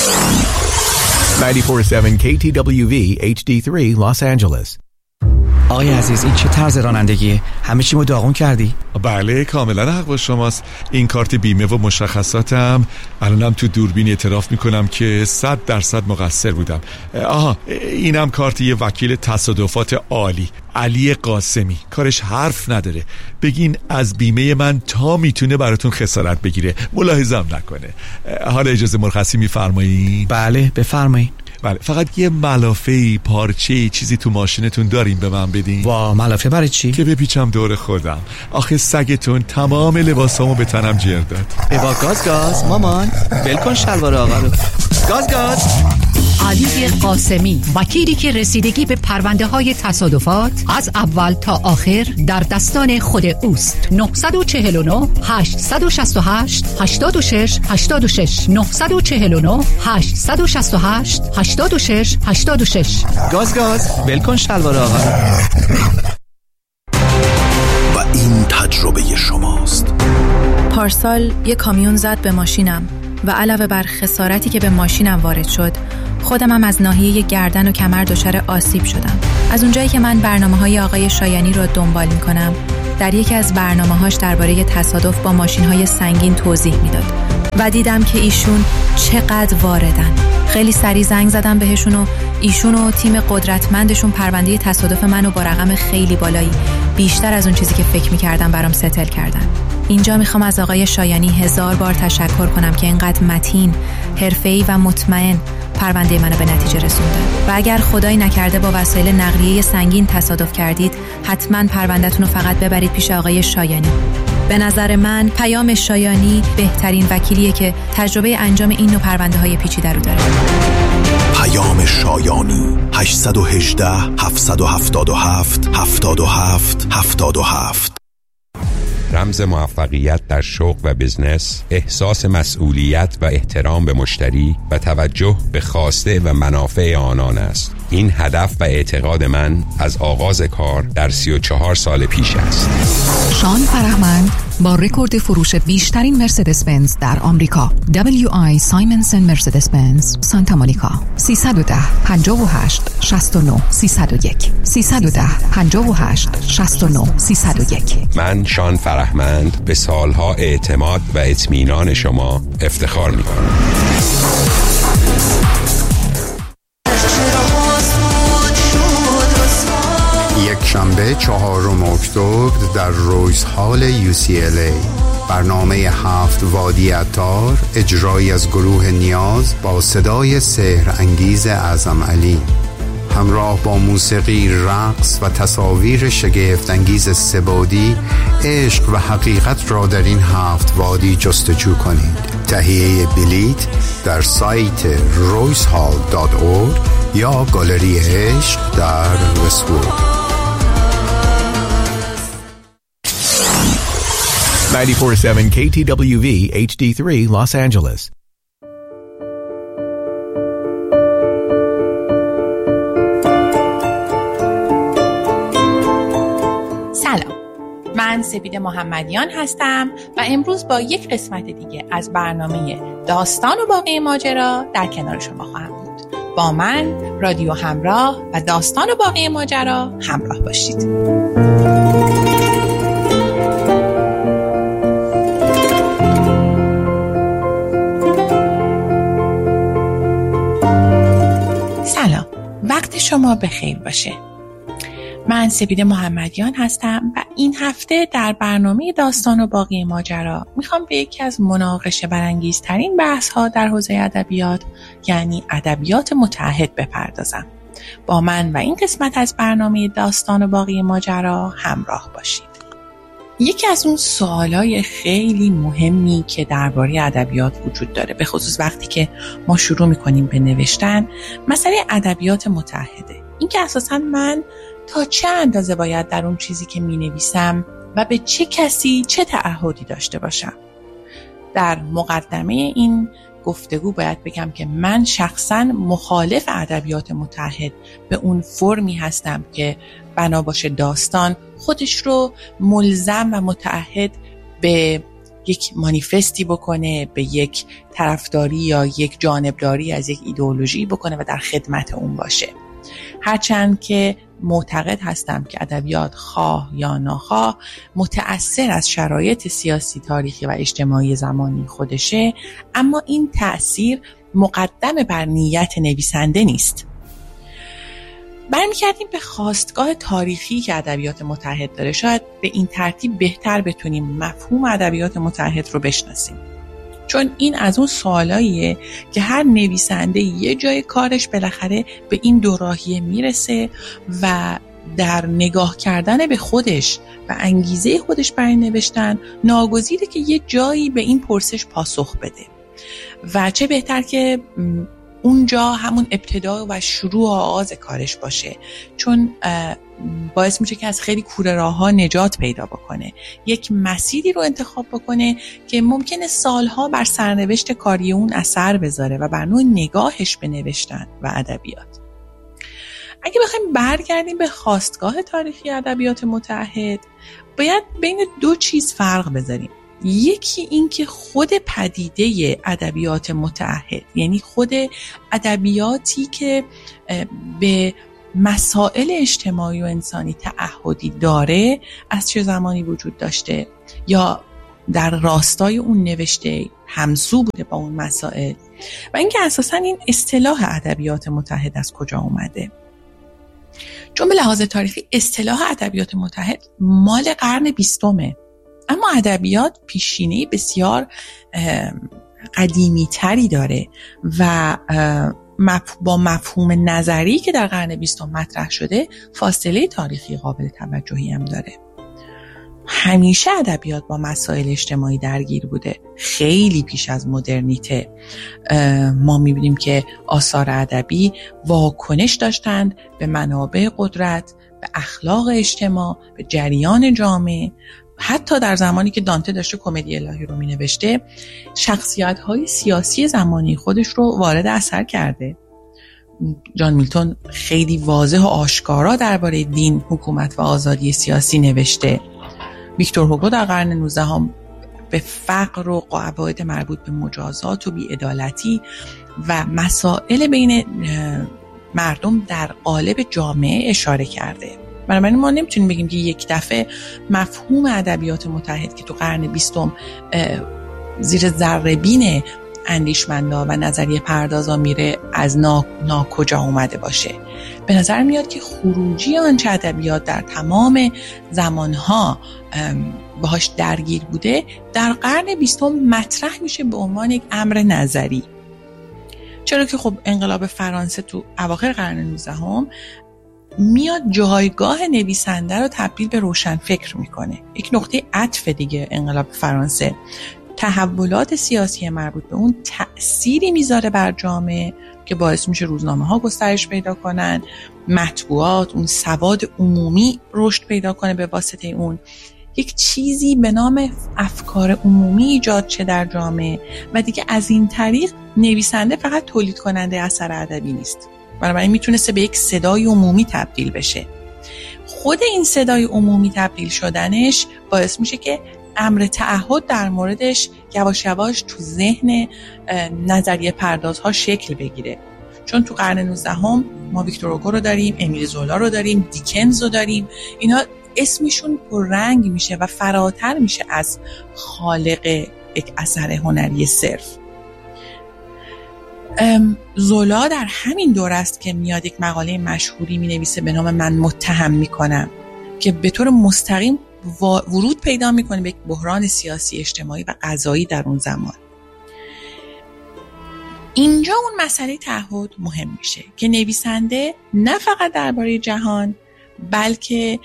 94.7 KTWV HD3 Los Angeles. آقای عزیز، این چه طرز رانندگیه؟ همه چیمو داغون کردی؟ بله، کاملا حق با شماست. این کارت بیمه و مشخصاتم. الانم تو دوربین اعتراف میکنم که 100% مقصر بودم. اینم کارت یه وکیل تصادفات عالی، علی قاسمی. کارش حرف نداره. بگین از بیمه من تا میتونه براتون خسارت بگیره، ملاحظه‌ام نکنه. حالا اجازه مرخصی میفرمایید؟ بله بفرمایید. بله، فقط یه ملافه، پارچه، چیزی تو ماشینتون دارین به من بدین؟ وا، ملافه برای چی؟ که بپیچم دور خودم. آخه سگتون تمام لباسامو به تنم جر داد. بابا گاز مامان، ول کن شلوار آقا رو. گاز. علی قاسمی، وکیلی که رسیدگی به پرونده های تصادفات از اول تا آخر در دستان خود اوست. 949 868 86 86 949 868 86 86. گاز ول کن شلوار آقا رو. و این تجربه شماست. پارسال یک کامیون زد به ماشینم و علاوه بر خسارتی که به ماشینم وارد شد، خودم از ناحیه گردن و کمر دچار آسیب شدم. از اونجایی که من برنامه‌های آقای شایانی رو دنبال می‌کنم، در یکی از برنامه‌هاش درباره تصادف با ماشین‌های سنگین توضیح میداد و دیدم که ایشون چقدر واردن. خیلی سریع زنگ زدم بهشون و ایشون و تیم قدرتمندشون پرونده تصادف منو با رقم خیلی بالایی، بیشتر از اون چیزی که فکر می‌کردم، برام ستل کردن. اینجا میخوام از آقای شایانی 1000 بار تشکر کنم که اینقدر متین، حرفه‌ای و مطمئن پرونده منو به نتیجه رسوندن. و اگر خدایی نکرده با وسایل نقلیه سنگین تصادف کردید، حتما پرونده‌تون رو فقط ببرید پیش آقای شایانی. به نظر من پیام شایانی بهترین وکیلیه که تجربه انجام این نوع پرونده‌های پیچیده رو داره. پیام شایانی 818 777 77 77. رمز موفقیت در شغل و بزنس، احساس مسئولیت و احترام به مشتری و توجه به خواسته و منافع آنان است. این هدف و اعتقاد من از آغاز کار در 34 سال پیش است. شان فرهمند با رکورد فروش بیشترین مرسدس بنز در آمریکا، WI سایمنسن مرسدس بنز سانتا مونیکا، 310 58 69 301 310 58 69 301. من شان فرهمند به سالها اعتماد و اطمینان شما افتخار می‌کنم. یک شنبه 4 اکتبر در رویز هال UCLA برنامه 7 وادی عطار، اجرایی از گروه نیاز با صدای سحر انگیز اعظم علی، همراه با موسیقی، رقص و تصاویر شگفت انگیز سه‌بعدی. عشق و حقیقت را در این 7 وادی جستجو کنید. تهیه بلیت در سایت roycehall.org یا گالری عشق در وست‌وود. 94.7 KTWV HD3 Los Angeles. سلام، من سپید محمدیان هستم و امروز با یک قسمت دیگه از برنامه داستان و باقی ماجرا در کنار شما خواهم بود. با من رادیو همراه و داستان و باقی ماجرا همراه باشید. سلام، وقت شما بخیر باشه. من سپید محمدیان هستم و این هفته در برنامه داستان و باقی ماجرا میخوام به یکی از مناقشه برانگیزترین بحث‌ها در حوزه ادبیات، یعنی ادبیات متعهد بپردازم. با من و این قسمت از برنامه داستان و باقی ماجرا همراه باشید. یکی از اون سوالای خیلی مهمی که درباره ادبیات وجود داره، به خصوص وقتی که ما شروع میکنیم به نوشتن، مسئله ادبیات متعهده. این که اساساً من تا چه اندازه باید در اون چیزی که مینویسم و به چه کسی چه تعهدی داشته باشم. در مقدمه این گفتگو باید بگم که من شخصاً مخالف ادبیات متعهد به اون فرمی هستم که بنا باشه داستان خودش رو ملزم و متعهد به یک مانیفستی بکنه، به یک طرفداری یا یک جانبداری از یک ایدئولوژی بکنه و در خدمت اون باشه. هرچند که معتقد هستم که ادبیات خواه یا ناخواه متأثر از شرایط سیاسی، تاریخی و اجتماعی زمانی خودشه، اما این تأثیر مقدم بر نیت نویسنده نیست. برمیگردیم به خاستگاه تاریخی که ادبیات متحد داره. شاید به این ترتیب بهتر بتونیم مفهوم ادبیات متحد رو بشناسیم، چون این از اون سوالاییه که هر نویسنده یه جای کارش بالاخره به این دوراهیه میرسه و در نگاه کردن به خودش و انگیزه خودش برای نوشتن ناگزیره که یه جایی به این پرسش پاسخ بده و چه بهتر که اونجا همون ابتدا و شروع و آغاز کارش باشه، چون باعث میشه که از خیلی کوره راه‌ها نجات پیدا بکنه، یک مسیری رو انتخاب بکنه که ممکنه سالها بر سرنوشت کاری اون اثر بذاره و بر نوع نگاهش به نوشتن و ادبیات. اگه بخوایم برگردیم به خاستگاه تاریخی ادبیات متحد، باید بین دو چیز فرق بذاریم. یکی این که خود پدیده ادبیات متحد، یعنی خود ادبیاتی که به مسائل اجتماعی و انسانی تعهدی داره، از چه زمانی وجود داشته یا در راستای اون نوشته همسو بوده با اون مسائل، و اینکه اساساً این اصطلاح ادبیات متحد از کجا اومده. چون به لحاظ تاریخی اصطلاح ادبیات متحد مال قرن 20، اما ادبیات پیشینه‌ای بسیار قدیمی تری داره و با مفهوم نظری که در قرن 20 مطرح شده فاصله تاریخی قابل توجهی هم داره. همیشه ادبیات با مسائل اجتماعی درگیر بوده، خیلی پیش از مدرنیته. ما می‌بینیم که آثار ادبی واکنش داشتند به منابع قدرت، به اخلاق اجتماع، به جریان جامعه. حتی در زمانی که دانته داشته کمدی الهی رو می‌نوشته، شخصیت‌های سیاسی زمانی خودش رو وارد اثر کرده. جان میلتون خیلی واضح و آشکارا درباره دین، حکومت و آزادی سیاسی نوشته. ویکتور هوگو در قرن 19 به فقر و قواعد مربوط به مجازات و بی‌عدالتی و مسائل بین مردم در قالب جامعه اشاره کرده. بنابراین ما نمیتونیم بگیم که یک دفعه مفهوم ادبیات متحد که تو قرن 20 زیر ذره‌بین اندیشمندا و نظریه پردازا میره از ناکجا اومده باشه. به نظر میاد که خروجی آنچه ادبیات در تمام زمانها باهاش درگیر بوده در قرن 20 مطرح میشه به عنوان یک امر نظری. چرا که خب انقلاب فرانسه تو اواخر قرن 19 میاد جایگاه نویسنده رو تبدیل به روشنفکر میکنه. یک نقطه عطف دیگه انقلاب فرانسه. تحولات سیاسی مربوط به اون تأثیری میذاره بر جامعه که باعث میشه روزنامه ها گسترش پیدا کنن، مطبوعات، اون سواد عمومی رشد پیدا کنه، به واسطه اون یک چیزی به نام افکار عمومی ایجاد شه در جامعه و دیگه از این طریق نویسنده فقط تولید کننده اثر ادبی نیست، بنابراین میتونسته به یک صدای عمومی تبدیل بشه. خود این صدای عمومی تبدیل شدنش باعث میشه که امر تعهد در موردش یواش یواش تو ذهن نظریه پردازها شکل بگیره. چون تو قرن 19 ما ویکتور هوگو رو داریم، امیل زولا رو داریم، دیکنز رو داریم، اینا اسمشون پررنگ میشه و فراتر میشه از خالق یک اثر هنری صرف. زولا در همین دور است که میاد یک مقاله مشهوری مینویسه به نام من متهم میکنم که به طور مستقیم ورود پیدا میکنه به یک بحران سیاسی، اجتماعی و قضایی در اون زمان. اینجا اون مسئله تعهد مهم میشه که نویسنده نه فقط درباره جهان، بلکه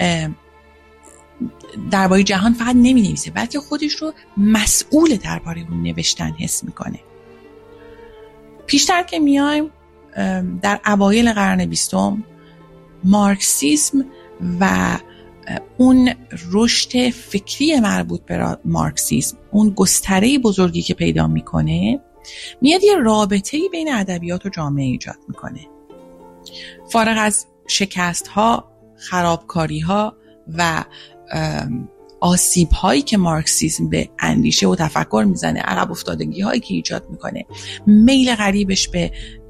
درباره جهان فقط نمینویسه، بلکه خودش رو مسئول درباره اون نوشتن حس میکنه. پیشتر که میایم در اوایل قرن 20 مارکسیسم و اون رشد فکری مربوط به مارکسیسم، اون گستره بزرگی که پیدا میکنه، میاد یه رابطه‌ای بین ادبیات و جامعه ایجاد میکنه. فارغ از شکست‌ها، خرابکاری‌ها و آسیب هایی که مارکسیسم به اندیشه و تفکر میزنه، عقب افتادگی هایی که ایجاد میکنه، میل غریبش به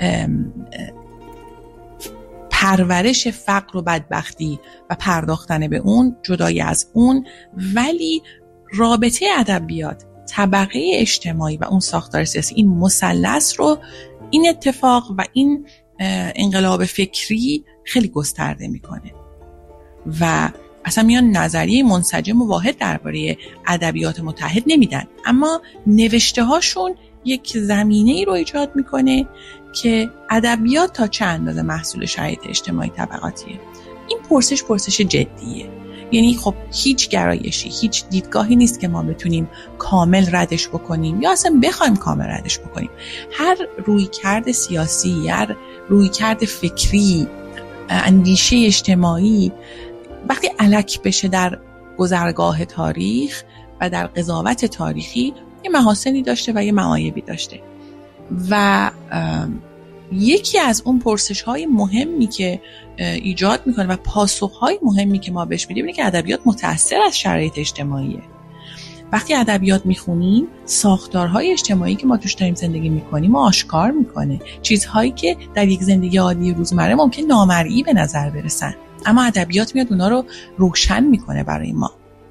پرورش فقر و بدبختی و پرداختن به اون، جدای از اون، ولی رابطه ادبیات، طبقه اجتماعی و اون ساختار سیاسی، این مثلث رو این اتفاق و این انقلاب فکری خیلی گسترده میکنه و اصلا میان نظریه منسجم و واحد درباره ادبیات متحد نمیدن، اما نوشته هاشون یک زمینه‌ای رو ایجاد میکنه که ادبیات تا چه اندازه محصول شرایط اجتماعی طبقاتیه. این پرسش جدیه، یعنی خب هیچ گرایشی، هیچ دیدگاهی نیست که ما بتونیم کامل ردش بکنیم یا اصلا بخوایم کامل ردش بکنیم. هر رویکرد سیاسی، هر رویکرد فکری، اندیشه اجتماعی وقتی الک بشه در گذرگاه تاریخ و در قضاوت تاریخی یه محاسنی داشته و یه معایبی داشته و یکی از اون پرسش‌های مهمی که ایجاد میکنه و پاسخ‌های مهمی که ما بهش میدیم اینه که ادبیات متأثر از شرایط اجتماعیه. وقتی ادبیات میخونیم ساختارهای اجتماعی که ما توش داریم زندگی میکنیم و آشکار میکنه، چیزهایی که در یک زندگی عادی روزمره ممکن نامرئی به نظر برسن، اما ادبیات میاد اونا رو روشن میکنه برای ما.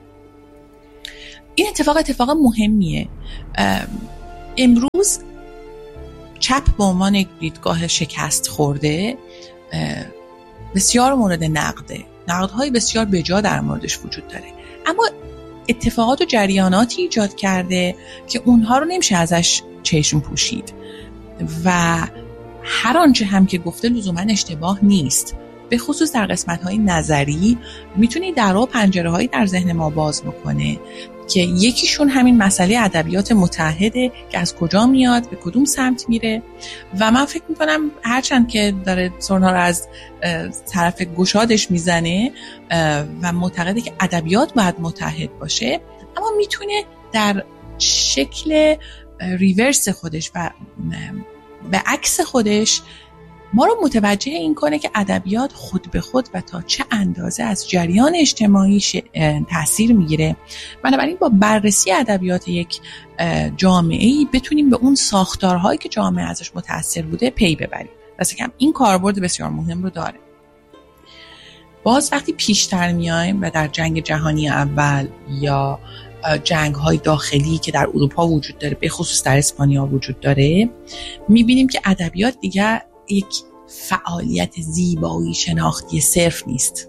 این اتفاق مهمیه. امروز چپ به عنوان یک دیدگاه شکست خورده بسیار مورد نقده، نقدهای بسیار بجا در موردش وجود داره، اما اتفاقات و جریاناتی ایجاد کرده که اونها رو نمیشه ازش چشم پوشید و هر آنچه هم که گفته لزوما اشتباه نیست. به خصوص در قسمت‌های نظری میتونی درها و پنجره‌هایی در ذهن ما باز بکنه که یکیشون همین مسئله ادبیات متحده که از کجا میاد، به کدوم سمت میره و من فکر میکنم هرچند که داره سرنا رو از طرف گشادش میزنه و معتقده که ادبیات باید متحد باشه، اما میتونه در شکل ریورس خودش و به عکس خودش ما رو متوجه این کنه که ادبیات خود به خود و تا چه اندازه از جریان اجتماعی تأثیر میگیره. بنابراین با بررسی ادبیات یک جامعه‌ای بتونیم به اون ساختارهایی که جامعه ازش متأثر بوده پی ببریم. دست کم این کاربرد بسیار مهم رو داره. باز وقتی پیشتر میایم و در جنگ جهانی اول یا جنگ‌های داخلی که در اروپا وجود داره، به خصوص در اسپانیا وجود داره، می‌بینیم که ادبیات دیگر یک فعالیت زیبایی شناختی صرف نیست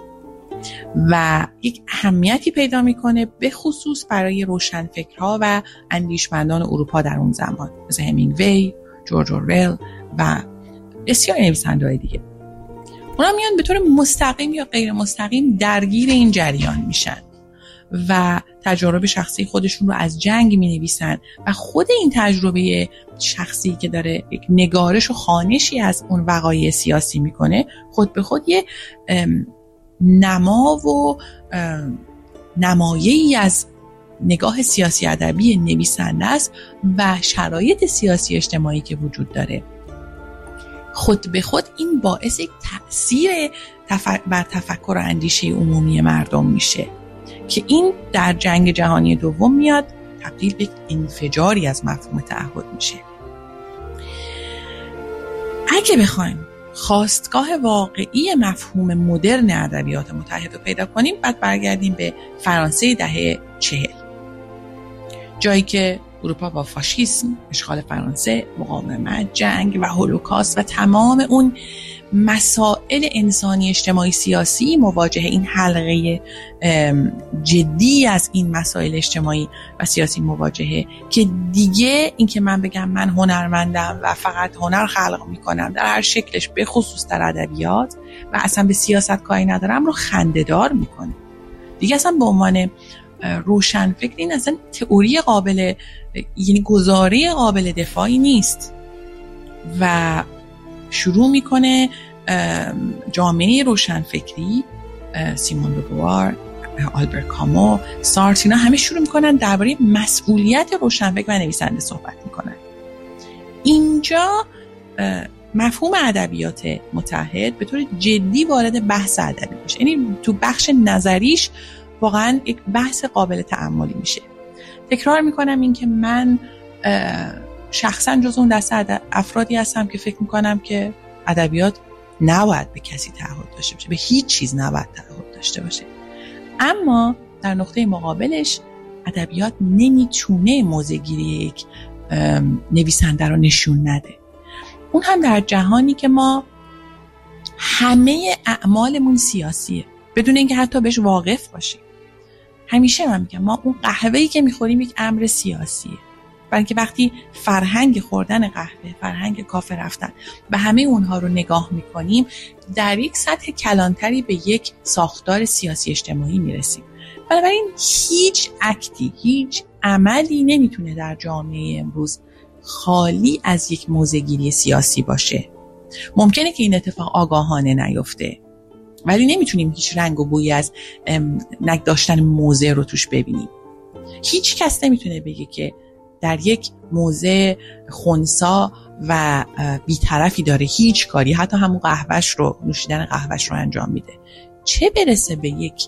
و یک اهمیتی پیدا میکنه به خصوص برای روشنفکرها و اندیشمندان اروپا در اون زمان، مثل همینگوی، جورج اورول و بسیار نویسنده‌های دیگه. اونا میان به طور مستقیم یا غیر مستقیم درگیر این جریان میشن و تجربه شخصی خودشون رو از جنگ می نویسن و خود این تجربه شخصی که داره یک نگارش و خوانشی از اون وقایع سیاسی میکنه خود به خود یه نما و نمایه‌ای از نگاه سیاسی ادبی نویسنده است و شرایط سیاسی اجتماعی که وجود داره. خود به خود این باعث یک تأثیر بر تفکر و اندیشه عمومی مردم میشه که این در جنگ جهانی دوم میاد تبدیل به انفجاری از مفهوم تعهد میشه. اگه بخوایم خواستگاه واقعی مفهوم مدرن ادبیات متحد رو پیدا کنیم، بعد برگردیم به فرانسه دهه 40، جایی که اروپا با فاشیسم، اشغال فرانسه، مقاومت، جنگ و هولوکاست و تمام اون مسائل انسانی اجتماعی سیاسی مواجه این حلقه جدی از این مسائل اجتماعی و سیاسی مواجهه که دیگه این که من بگم من هنرمندم و فقط هنر خلق میکنم در هر شکلش، به خصوص در ادبیات، و اصلا به سیاست کاری ندارم رو خنده‌دار میکنه. دیگه اصلا به عنوان روشنفکر این اصلا تئوری قابل، یعنی گزاره قابل دفاعی نیست و شروع میکنه جامعه روشنفکری، سیمون دو بووار، آلبرت کامو، سارتر، اینا همه شروع میکنن درباره مسئولیت روشنفکر و نویسنده صحبت میکنن. اینجا مفهوم ادبیات متحد به طور جدی وارد بحث ادبی میشه. یعنی تو بخش نظریش واقعا یک بحث قابل تأملی میشه. تکرار میکنم این که من شخصا جز اون دسته افرادی هستم که فکر میکنم که ادبیات نباید به کسی تعهد داشته باشه، به هیچ چیز نباید تعهد داشته باشه. اما در نقطه مقابلش ادبیات نمیتونه موضع‌گیری یک نویسنده رو نشون نده. اون هم در جهانی که ما همه اعمالمون سیاسیه بدون اینکه حتی بهش واقف باشیم. همیشه من میگم ما اون قهوه‌ای که میخوریم یک امر سیاسیه. برای اینکه وقتی فرهنگ خوردن قهوه، فرهنگ کافه رفتن و همه اونها رو نگاه میکنیم در یک سطح کلانتری به یک ساختار سیاسی اجتماعی میرسیم. بنابراین هیچ اکتی، هیچ عملی نمیتونه در جامعه امروز خالی از یک موضع‌گیری سیاسی باشه. ممکنه که این اتفاق آگاهانه نیفته، ولی نمیتونیم هیچ رنگ و بویی از داشتن موضع رو توش ببینیم. هیچ کس نمیتونه بگه که در یک موضع خنثی و بی‌طرفی داره هیچ کاری، حتی همون قهوهش رو، نوشیدن قهوهش رو انجام میده. چه برسه به یک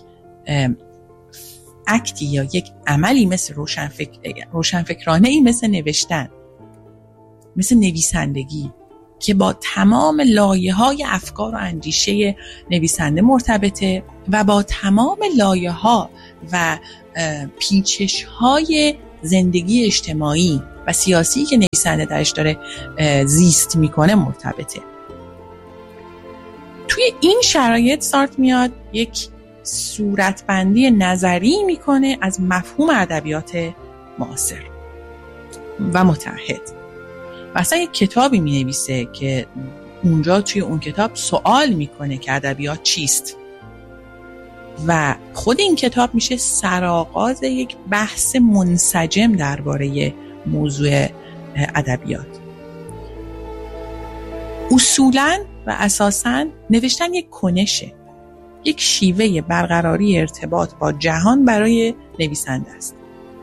اکتی یا یک عملی مثل روشنفکرانه‌ای مثل نوشتن، مثل نویسندگی که با تمام لایه‌های افکار و اندیشه نویسنده مرتبطه و با تمام لایه‌ها و پیچش‌های زندگی اجتماعی و سیاسی که نویسنده درش داره زیست میکنه مرتبطه. توی این شرایط سارتر میاد یک صورتبندی نظری میکنه از مفهوم ادبیات معاصر و متحد. و اصلا یک کتابی مینویسه که اونجا توی اون کتاب سوال میکنه که ادبیات چیست و خود این کتاب میشه سرآغاز یک بحث منسجم درباره موضوع ادبیات. اصولاً و اساساً نوشتن یک کنشه، یک شیوه برقراری ارتباط با جهان برای نویسنده است.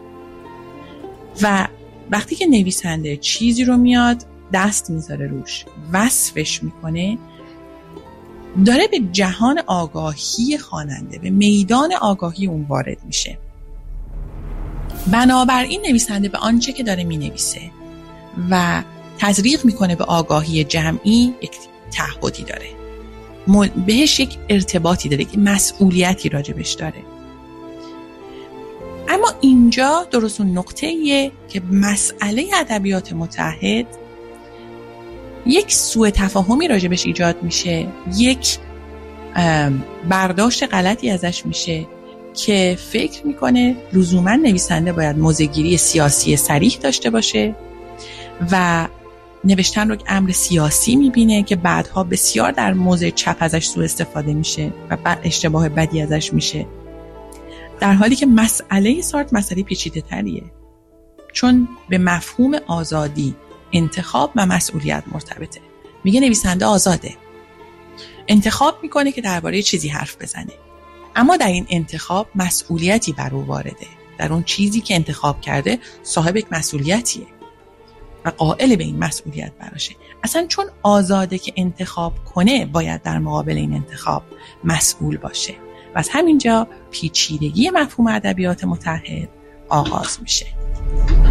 و وقتی که نویسنده چیزی رو میاد دست میذاره روش، وصفش میکنه، داره به جهان آگاهی خواننده، به میدان آگاهی اون وارد میشه. بنابراین نویسنده به آنچه که داره مینویسه و تزریق میکنه به آگاهی جمعی یک تعهدی داره، بهش یک ارتباطی داره، یک مسئولیتی راجبش داره. اما اینجا درست اون نقطه‌ایه که مسئله ادبیات متحد یک سوء تفاهمی راجبش ایجاد میشه، یک برداشت غلطی ازش میشه که فکر میکنه لزوما نویسنده باید موضع‌گیری سیاسی صریح داشته باشه و نوشتن رو امر سیاسی میبینه که بعدها بسیار در موضع چپ ازش سوء استفاده میشه و اشتباه بدی ازش میشه، در حالی که مسئله سارتر مسئله پیچیده تریه، چون به مفهوم آزادی، انتخاب و مسئولیت مرتبطه. میگه نویسنده آزاده، انتخاب میکنه که درباره چیزی حرف بزنه، اما در این انتخاب مسئولیتی بر او وارده. در اون چیزی که انتخاب کرده صاحب یک مسئولیتیه و قائل به این مسئولیت براشه. اصلا چون آزاده که انتخاب کنه باید در مقابل این انتخاب مسئول باشه و از همینجا پیچیدگی مفهوم ادبیات متحد آغاز میشه.